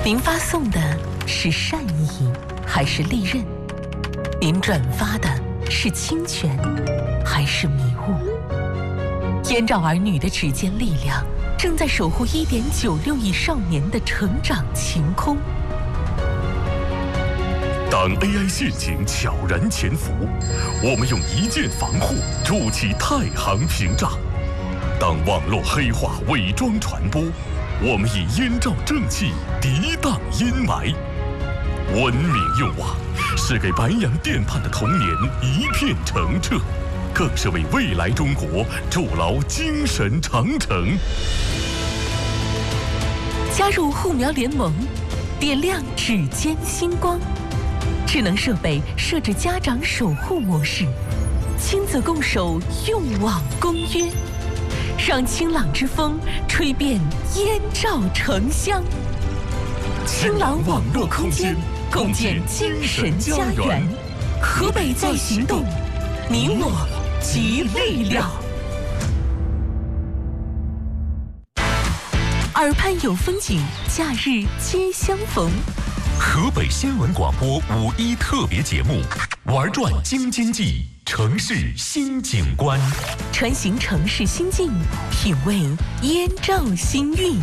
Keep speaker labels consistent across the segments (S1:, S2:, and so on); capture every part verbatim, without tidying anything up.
S1: 您发送的是善意还是利刃？您转发的是侵权还是迷雾？燕赵儿女的指尖力量正在守护 一点九六亿少年的成长晴空。
S2: 当 A I 陷阱悄然潜伏，我们用一键防护筑起太行屏障；当网络黑化伪装传播，我们以燕赵正气涤荡阴霾。文明用网是给白洋淀畔的童年一片澄澈，更是为未来中国筑牢精神长城。
S1: 加入护苗联盟，点亮指尖星光。智能设备设置家长守护模式，亲子共守用网公约，让清朗之风吹遍燕赵城乡。清朗网络空间，共建精神家园。河北在行动，你我集力量。耳畔有风景，假日皆相逢。
S2: 河北新闻广播五一特别节目，玩转京津冀城市新景观，
S1: 穿行城市心境，品味燕赵新韵。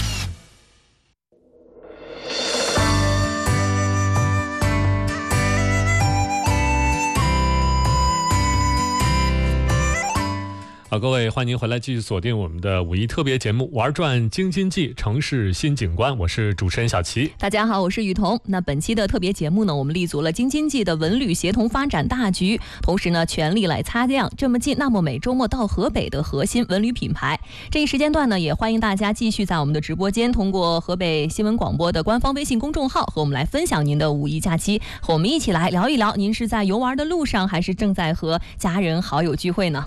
S3: 好，各位，欢迎您回来继续锁定我们的五一特别节目，玩转京津冀城市新景观。我是主持人小齐。
S4: 大家好，我是雨桐。那本期的特别节目呢，我们立足了京津冀的文旅协同发展大局，同时呢，全力来擦亮这么近那么美周末到河北的核心文旅品牌。这一时间段呢，也欢迎大家继续在我们的直播间，通过河北新闻广播的官方微信公众号和我们来分享您的五一假期，和我们一起来聊一聊，您是在游玩的路上，还是正在和家人好友聚会呢？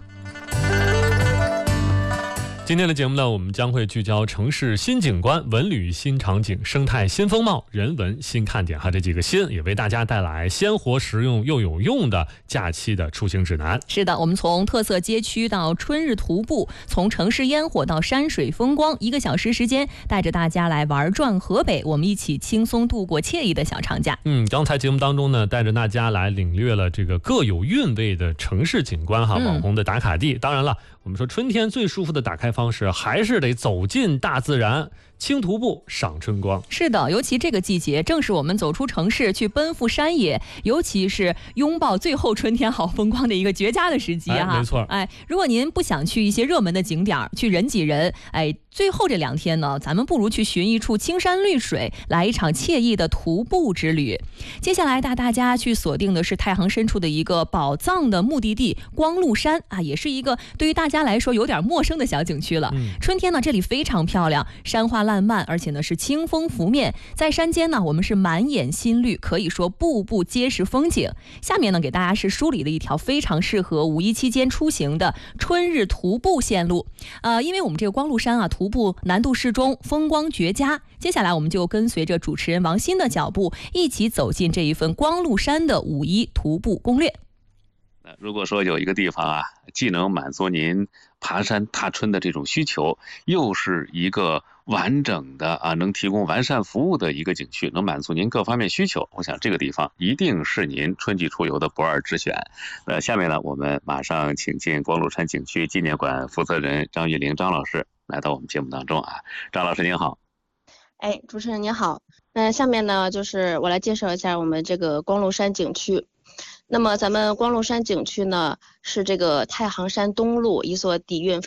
S3: 今天的节目呢，我们将会聚焦城市新景观、文旅新场景、生态新风貌、人文新看点哈这几个新，也为大家带来鲜活实用又有用的假期的出行指南。
S4: 是的，我们从特色街区到春日徒步，从城市烟火到山水风光，一个小时时间带着大家来玩转河北，我们一起轻松度过惬意的小长假。
S3: 嗯，刚才节目当中呢，带着大家来领略了这个各有韵味的城市景观哈，网红的打卡地。嗯、当然了，我们说春天最舒服的打开方式还是得走进大自然，轻徒步赏春光。
S4: 是的，尤其这个季节正是我们走出城市去奔赴山野，尤其是拥抱最后春天好风光的一个绝佳的时机哈、
S3: 哎。没错，
S4: 哎，如果您不想去一些热门的景点去人挤人，哎，最后这两天呢，咱们不如去寻一处青山绿水，来一场惬意的徒步之旅。接下来带大家去锁定的是太行深处的一个宝藏的目的地光禄山啊，也是一个对于大家来说有点陌生的小景区了。嗯、春天呢，这里非常漂亮，山花烂漫，而且呢是清风拂面，在山间呢，我们是满眼新绿，可以说步步皆是风景。下面呢，给大家是梳理了一条非常适合五一期间出行的春日徒步线路。呃，因为我们这个光禄山啊，徒步难度适中，风光绝佳。接下来我们就跟随着主持人王鑫的脚步，一起走进这一份光禄山的五一徒步攻略。
S5: 如果说有一个地方啊，既能满足您爬山踏春的这种需求，又是一个完整的啊，能提供完善服务的一个景区，能满足您各方面需求，我想这个地方一定是您春季出游的不二之选。那下面呢，我们马上请进光禄山景区纪念馆负责人张玉玲张老师来到我们节目当中啊。张老师您好。
S6: 哎，主持人您好。那下面呢，就是我来介绍一下我们这个光禄山景区。那么咱们光禄山景区呢，是这个太行山东麓一所底蕴非